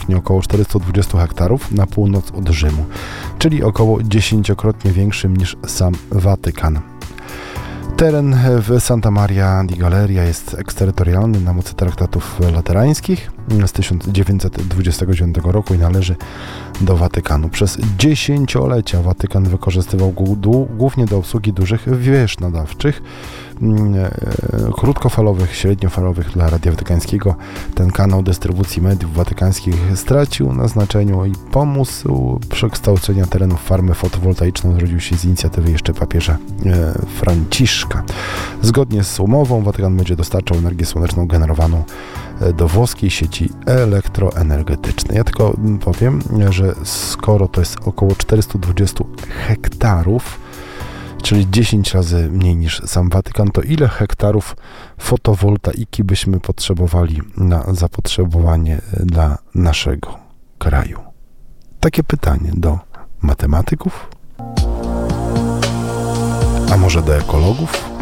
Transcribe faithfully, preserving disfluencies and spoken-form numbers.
łącznie około czterysta dwadzieścia hektarów na północ od Rzymu, czyli około dziesięciokrotnie większym niż sam Watykan. Teren w Santa Maria di Galeria jest eksterytorialny na mocy traktatów laterańskich z tysiąc dziewięćset dwudziestego dziewiątego roku i należy do Watykanu. Przez dziesięciolecia Watykan wykorzystywał go głównie do obsługi dużych wież nadawczych, krótkofalowych, średniofalowych dla Radia Watykańskiego. Ten kanał dystrybucji mediów watykańskich stracił na znaczeniu i pomysł przekształcenia terenów farmy fotowoltaiczną zrodził się z inicjatywy jeszcze papieża Franciszka. Zgodnie z umową Watykan będzie dostarczał energię słoneczną generowaną do włoskiej sieci elektroenergetycznej. Ja tylko powiem, że skoro to jest około czterysta dwadzieścia hektarów, czyli dziesięć razy mniej niż sam Watykan, to ile hektarów fotowoltaiki byśmy potrzebowali na zapotrzebowanie dla naszego kraju? Takie pytanie do matematyków, a może do ekologów?